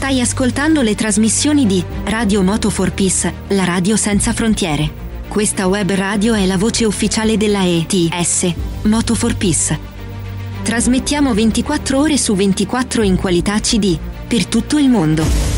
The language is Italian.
Stai ascoltando le trasmissioni di Radio Moto for Peace, la radio senza frontiere. Questa web radio è la voce ufficiale della ETS, Moto for Peace. Trasmettiamo 24 ore su 24 in qualità CD, per tutto il mondo.